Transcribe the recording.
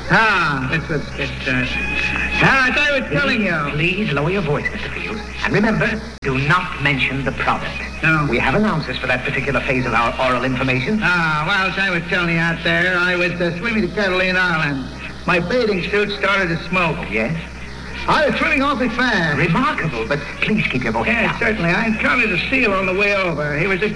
Let's get started. As I was telling you. Please lower your voice, Mr. Fields. And remember, do not mention the product. No. We have announcers for that particular phase of our oral information. Well, as I was telling you out there, I was swimming to Catalina Island. My bathing suit started to smoke. Oh, yes? I was swimming awfully fast. Remarkable, but please keep your voice down. Yes, certainly. I encountered a seal on the way over. He was a